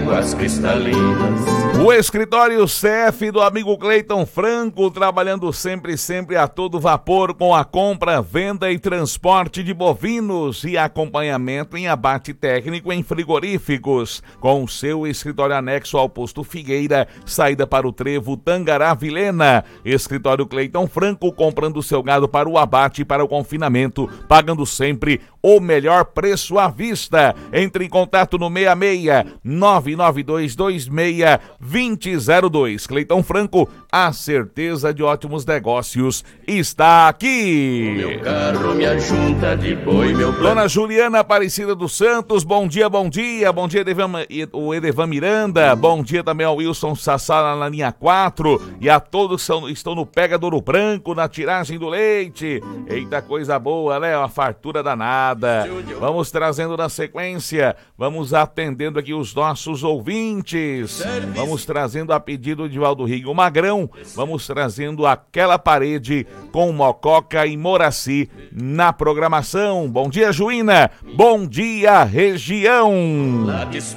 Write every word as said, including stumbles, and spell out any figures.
águas cristalinas. O escritório C F do amigo Cleiton Franco, trabalhando sempre, sempre a todo vapor com a compra, venda e transporte de bovinos e acompanhamento em abate técnico em frigoríficos. Com seu escritório anexo ao posto Figueira, saída para o Trevo Tangará Vilhena. Escritório Cleiton Franco, comprando seu gado para o abate e para o confinamento, pagando sempre o melhor preço à vista. Entre em contato no seis seis nove nove dois dois seis dois zero zero dois. Cleiton Franco, a certeza de ótimos negócios está aqui. O meu carro me ajunta de boi, meu plano. Dona Juliana Aparecida dos Santos, bom dia, bom dia. Bom dia, Edevan, o Edevan Miranda. Bom dia também ao Wilson Sassala na linha quatro e a todos que estão no Pega do Ouro Branco, na tiragem do leite. Eita, coisa boa, né? Uma fartura danada. Vamos trazendo na sequência, vamos atendendo aqui os nossos ouvintes. Vamos trazendo a pedido de Valdo Rigo Magrão, vamos trazendo aquela parede com Mococa e Moraci na programação. Bom dia, Juína. Bom dia, região.